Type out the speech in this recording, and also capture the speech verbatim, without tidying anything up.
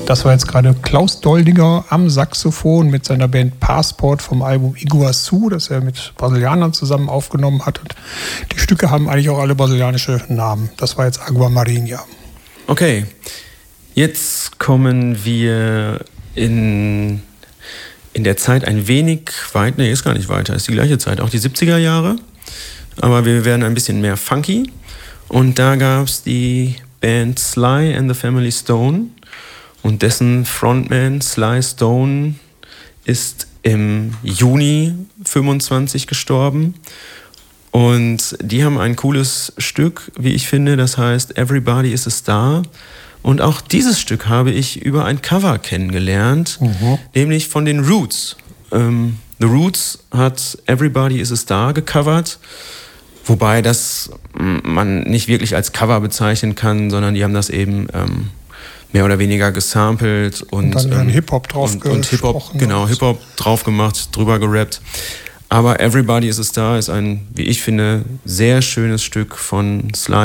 Das war jetzt gerade Klaus Doldinger am Saxophon mit seiner Band Passport vom Album Iguaçu, das er mit Brasilianern zusammen aufgenommen hat. Und die Stücke haben eigentlich auch alle brasilianische Namen. Das war jetzt Agua Marinha. Okay, jetzt kommen wir in, in der Zeit ein wenig weit, nee, ist gar nicht weiter, ist die gleiche Zeit, auch die siebziger Jahre. Aber wir werden ein bisschen mehr funky. Und da gab es die Band Sly and the Family Stone. Und dessen Frontman Sly Stone ist im Juni fünfundzwanzig gestorben. Und die haben ein cooles Stück, wie ich finde, das heißt Everybody is a Star. Und auch dieses Stück habe ich über ein Cover kennengelernt, mhm. nämlich von den Roots. Ähm, The Roots hat Everybody is a Star gecovert, wobei das man nicht wirklich als Cover bezeichnen kann, sondern die haben das eben ähm, mehr oder weniger gesampelt und, und dann ähm, Hip-Hop drauf und, und Hip-Hop, genau, und Hip-Hop drauf gemacht, drüber gerappt. Aber Everybody is a Star ist ein, wie ich finde, sehr schönes Stück von Sly